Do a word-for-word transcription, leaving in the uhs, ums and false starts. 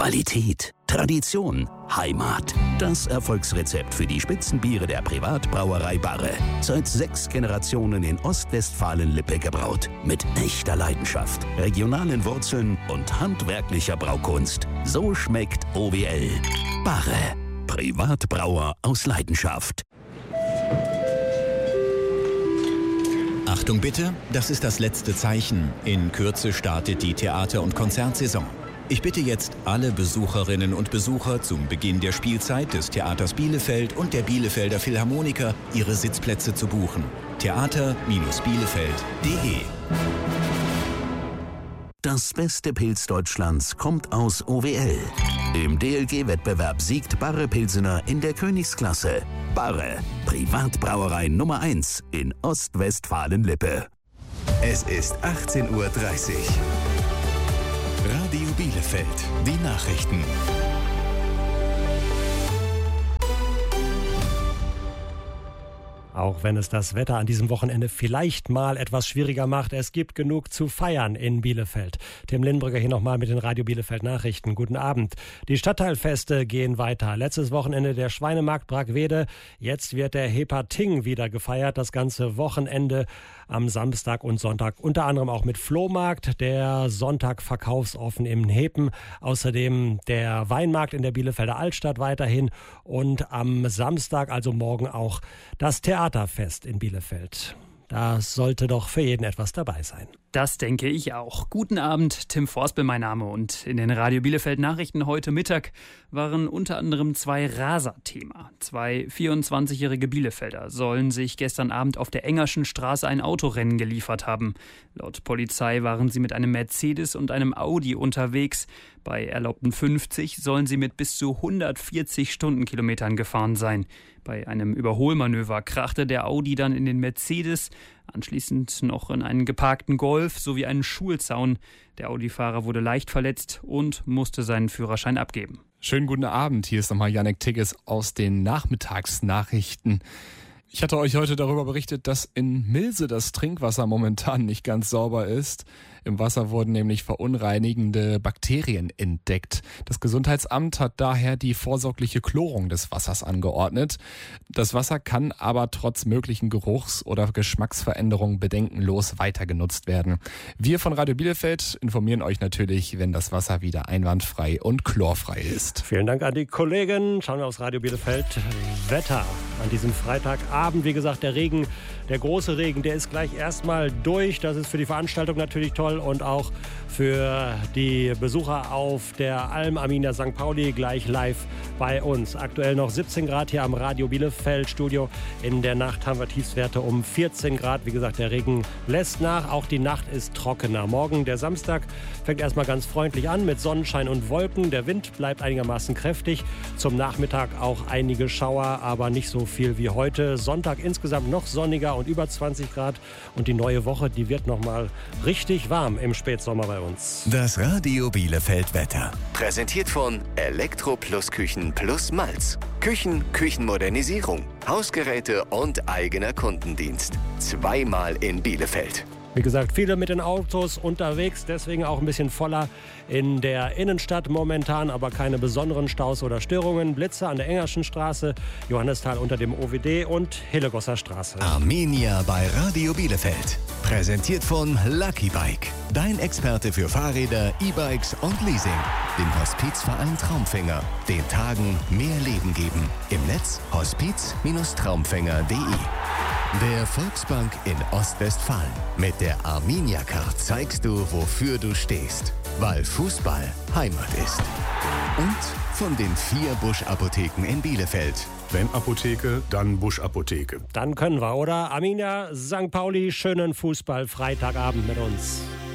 Qualität, Tradition, Heimat. Das Erfolgsrezept für die Spitzenbiere der Privatbrauerei Barre. Seit sechs Generationen in Ostwestfalen-Lippe gebraut. Mit echter Leidenschaft, regionalen Wurzeln und handwerklicher Braukunst. So schmeckt O W L. Barre. Privatbrauer aus Leidenschaft. Achtung bitte, das ist das letzte Zeichen. In Kürze startet die Theater- und Konzertsaison. Ich bitte jetzt alle Besucherinnen und Besucher zum Beginn der Spielzeit des Theaters Bielefeld und der Bielefelder Philharmoniker ihre Sitzplätze zu buchen. theater Bindestrich bielefeld punkt de. Das beste Pilz Deutschlands kommt aus O W L. Im D L G-Wettbewerb siegt Barre Pilsener in der Königsklasse. Barre, Privatbrauerei Nummer eins in Ostwestfalen-Lippe. Es ist achtzehn Uhr dreißig. Radio Bielefeld, die Nachrichten. Auch wenn es das Wetter an diesem Wochenende vielleicht mal etwas schwieriger macht, es gibt genug zu feiern in Bielefeld. Tim Lindbrügger hier nochmal mit den Radio Bielefeld Nachrichten. Guten Abend. Die Stadtteilfeste gehen weiter. Letztes Wochenende der Schweinemarkt Bragwede. Jetzt wird der Hepating wieder gefeiert. Das ganze Wochenende am Samstag und Sonntag. Unter anderem auch mit Flohmarkt, der Sonntag verkaufsoffen im Hepen. Außerdem der Weinmarkt in der Bielefelder Altstadt weiterhin. Und am Samstag, also morgen auch das Theaterfest in Bielefeld. Da sollte doch für jeden etwas dabei sein. Das denke ich auch. Guten Abend, Tim Forspel mein Name. Und in den Radio Bielefeld Nachrichten heute Mittag waren unter anderem zwei Raser Thema. Zwei vierundzwanzigjährige Bielefelder sollen sich gestern Abend auf der Engerschen Straße ein Autorennen geliefert haben. Laut Polizei waren sie mit einem Mercedes und einem Audi unterwegs. Bei erlaubten fünfzig sollen sie mit bis zu hundertvierzig Stundenkilometern gefahren sein. Bei einem Überholmanöver krachte der Audi dann in den Mercedes, anschließend noch in einen geparkten Golf sowie einen Schulzaun. Der Audi-Fahrer wurde leicht verletzt und musste seinen Führerschein abgeben. Schönen guten Abend, hier ist nochmal Janek Tigges aus den Nachmittagsnachrichten. Ich hatte euch heute darüber berichtet, dass in Milse das Trinkwasser momentan nicht ganz sauber ist. Im Wasser wurden nämlich verunreinigende Bakterien entdeckt. Das Gesundheitsamt hat daher die vorsorgliche Chlorung des Wassers angeordnet. Das Wasser kann aber trotz möglichen Geruchs- oder Geschmacksveränderungen bedenkenlos weiter genutzt werden. Wir von Radio Bielefeld informieren euch natürlich, wenn das Wasser wieder einwandfrei und chlorfrei ist. Vielen Dank an die Kollegen. Schauen wir aufs Radio Bielefeld. Wetter an diesem Freitagabend. Wie gesagt, der Regen, der große Regen, der ist gleich erstmal durch. Das ist für die Veranstaltung natürlich toll und auch für die Besucher auf der Alm Arminia Sankt Pauli gleich live bei uns. Aktuell noch siebzehn Grad hier am Radio Bielefeld Studio. In der Nacht haben wir Tiefstwerte um vierzehn Grad. Wie gesagt, der Regen lässt nach. Auch die Nacht ist trockener. Morgen, der Samstag, fängt erstmal ganz freundlich an mit Sonnenschein und Wolken. Der Wind bleibt einigermaßen kräftig. Zum Nachmittag auch einige Schauer, aber nicht so viel wie heute. Sonntag insgesamt noch sonniger und über zwanzig Grad. Und die neue Woche, die wird noch mal richtig warm im Spätsommer bei uns. Das Radio Bielefeld Wetter. Präsentiert von Elektro Plus Küchen Plus Malz. Küchen, Küchenmodernisierung, Hausgeräte und eigener Kundendienst. Zweimal in Bielefeld. Wie gesagt, viele mit den Autos unterwegs, deswegen auch ein bisschen voller in der Innenstadt momentan, aber keine besonderen Staus oder Störungen. Blitze an der Engerschen Straße, Johannisthal unter dem O W D und Hillegosser Straße. Arminia bei Radio Bielefeld. Präsentiert von Lucky Bike. Dein Experte für Fahrräder, E-Bikes und Leasing. Dem Hospizverein Traumfänger. Den Tagen mehr Leben geben. Im Netz hospiz Traumfänger punkt de. Der Volksbank in Ostwestfalen. Mit der Arminia-Card zeigst du, wofür du stehst. Weil Fußball Heimat ist. Und von den vier Busch-Apotheken in Bielefeld. Wenn Apotheke, dann Busch-Apotheke. Dann können wir, oder? Arminia Sankt Pauli, schönen Fußball, Freitagabend mit uns.